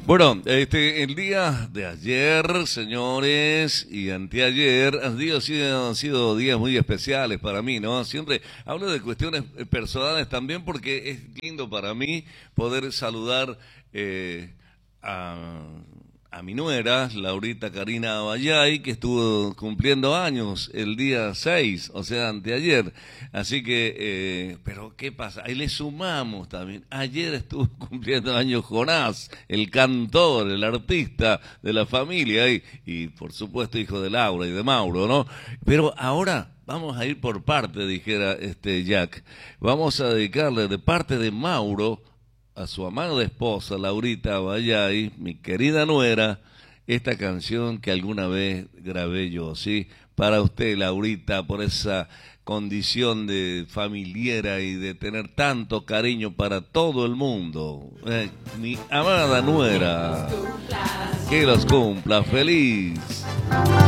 Bueno, el día de ayer, señores, y anteayer han sido días muy especiales para mí, ¿no? Siempre hablo de cuestiones personales también porque es lindo para mí poder saludar a, a mi nuera, Laurita Karina Abayay, que estuvo cumpliendo años el día 6, o sea, anteayer. Así que, pero ¿qué pasa? Ahí le sumamos también. Ayer estuvo cumpliendo años Jonás, el cantor, el artista de la familia, y por supuesto hijo de Laura y de Mauro, ¿no? Pero ahora vamos a ir por parte, dijera Jack. Vamos a dedicarle de parte de Mauro a su amada esposa, Laurita Abayay, mi querida nuera, esta canción que alguna vez grabé yo, ¿sí? Para usted, Laurita, por esa condición de familiera y de tener tanto cariño para todo el mundo. Mi amada nuera, que los cumpla feliz.